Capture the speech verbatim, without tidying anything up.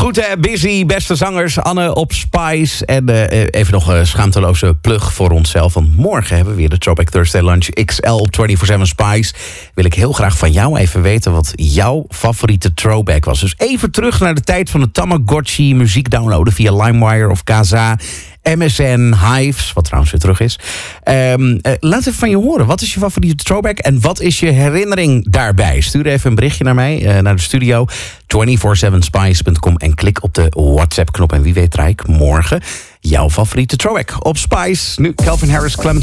Goed, hè, busy, beste zangers, Anne op Spice. En uh, even nog een schaamteloze plug voor onszelf. Want morgen hebben we weer de Throwback Thursday Lunch X L op vierentwintig zeven Spice. Wil ik heel graag van jou even weten wat jouw favoriete throwback was. Dus even terug naar de tijd van de Tamagotchi, muziek downloaden via LimeWire of Kazaa, M S N, Hives, wat trouwens weer terug is. Um, uh, laat even van je horen. Wat is je favoriete throwback en wat is je herinnering daarbij? Stuur even een berichtje naar mij, uh, naar de studio. vierentwintig zeven spice punt com en klik op de WhatsApp-knop. En wie weet draai ik morgen jouw favoriete throwback op Spice. Nu Calvin Harris, Clementine.